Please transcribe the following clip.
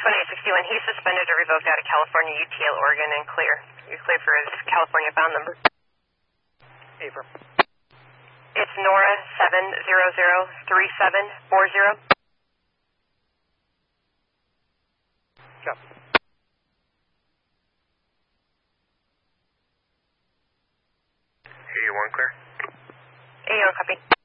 2861, he's suspended or revoked out of California, UTL, Oregon, and clear. You're clear for his California bound number. Affirm. It's Nora 7003740. Copy. A1 clear. A1 copy.